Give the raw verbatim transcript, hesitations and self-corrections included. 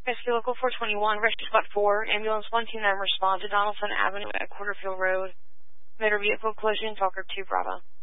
Rescue Local four twenty-one, Rescue Squad four, Ambulance one two nine respond to Donaldson Avenue at Quarterfield Road. Motor vehicle collision, Talker two Bravo.